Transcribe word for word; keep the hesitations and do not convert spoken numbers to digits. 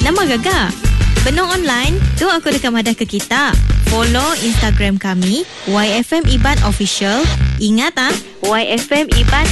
Nama gagak. Benung online, tu aku dekam hadah ke kita. Follow Instagram kami Y F M Iban Official. Ingat ah, Y F M Iban